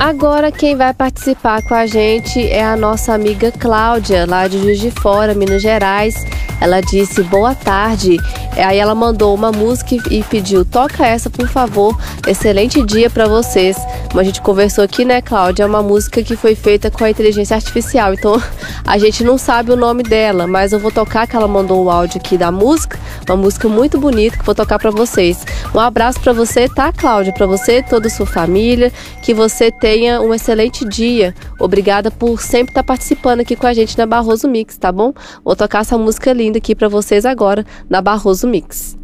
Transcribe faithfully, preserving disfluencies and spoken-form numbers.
Agora quem vai participar com a gente é a nossa amiga Cláudia, lá de Juiz de Fora, Minas Gerais. Ela disse boa tarde, aí ela mandou uma música e pediu, toca essa por favor, excelente dia para vocês. Como a gente conversou aqui, né, Cláudia, é uma música que foi feita com a inteligência artificial, então a gente não sabe o nome dela, mas eu vou tocar, que ela mandou o áudio aqui da música, uma música muito bonita que vou tocar para vocês. Um abraço para você, tá, Cláudia? Para você, toda a sua família, que você tenha um excelente dia. Obrigada por sempre estar participando aqui com a gente na Barroso Mix, tá bom? Vou tocar essa música linda aqui para vocês agora na Barroso Mix.